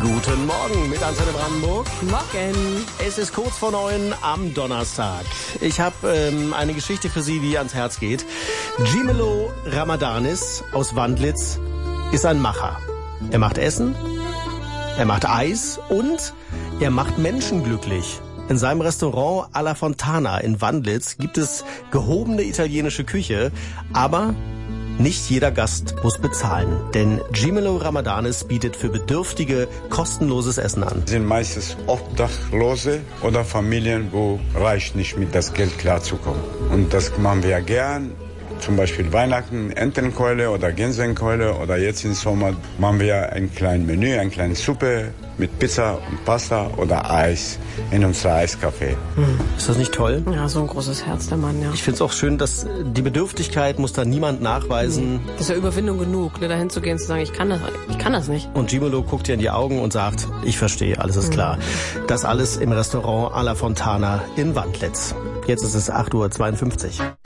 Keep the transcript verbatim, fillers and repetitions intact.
Guten Morgen mit Antenne Brandenburg. Morgen. Es ist kurz vor neun am Donnerstag. Ich habe ähm, eine Geschichte für Sie, die ans Herz geht. Gimelo Ramadanis aus Wandlitz ist ein Macher. Er macht Essen, er macht Eis und er macht Menschen glücklich. In seinem Restaurant Alla Fontana in Wandlitz gibt es gehobene italienische Küche, aber nicht jeder Gast muss bezahlen, denn Gimelo Ramadanis bietet für Bedürftige kostenloses Essen an. Es sind meistens Obdachlose oder Familien, wo reicht nicht mit das Geld klarzukommen. Und das machen wir gern. Zum Beispiel Weihnachten, Entenkeule oder Gänsekeule oder jetzt im Sommer machen wir ein kleines Menü, eine kleine Suppe mit Pizza und Pasta oder Eis in unser Eiscafé. Hm. Ist das nicht toll? Ja, so ein großes Herz, der Mann, ja. Ich finde es auch schön, dass die Bedürftigkeit muss da niemand nachweisen. Das ist ja Überwindung genug, ne, dahin zu gehen und zu sagen, ich kann das, ich kann das nicht. Und Gimelo guckt dir in die Augen und sagt, ich verstehe, alles ist klar. Mhm. Das alles im Restaurant Alla Fontana in Wandlitz. Jetzt ist es acht Uhr zweiundfünfzig.